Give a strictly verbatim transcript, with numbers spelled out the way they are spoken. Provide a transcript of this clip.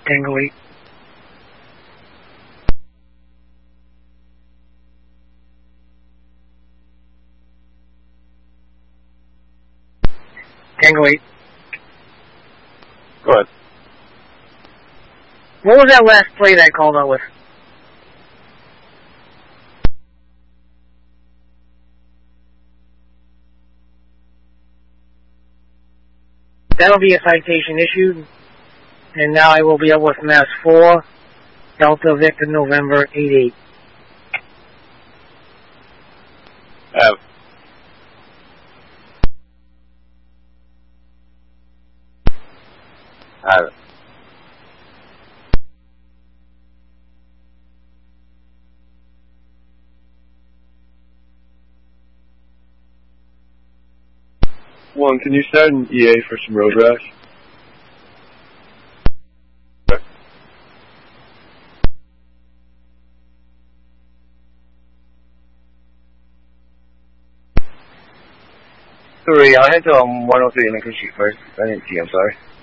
Tango eight. Tango eight. Go ahead. What was that last play that I called out with? That'll be a citation issued, and now I will be up with Mass four, Delta Victor November eight eight. Have. Have it. One, can you start an E A for some road rash? Okay. Three, I'll head to um, one oh three and I can shoot first. I didn't see, I'm sorry.